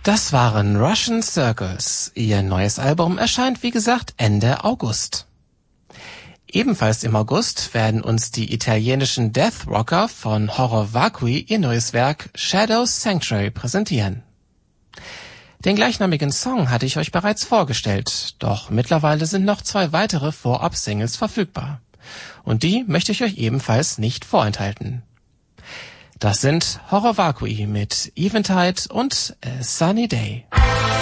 Das waren Russian Circles. Ihr neues Album erscheint, wie gesagt, Ende August. Ebenfalls im August werden uns die italienischen Death Rocker von Horror Vacui ihr neues Werk Shadows Sanctuary präsentieren. Den gleichnamigen Song hatte ich euch bereits vorgestellt, doch mittlerweile sind noch 2 weitere Vorab-Singles verfügbar. Und die möchte ich euch ebenfalls nicht vorenthalten. Das sind Horror Vacui mit Eventide und A Sunny Day.